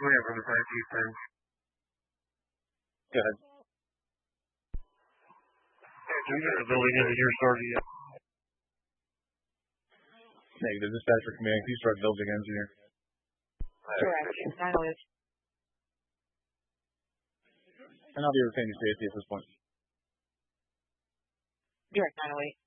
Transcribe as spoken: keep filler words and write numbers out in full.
clear from the five two ten. Go ahead. Do you have the building engineer started yet? Negative. Dispatcher command. Please start building engineer. Correct. nine oh eight. And I'll be retaining safety at this point. Direct nine oh eight.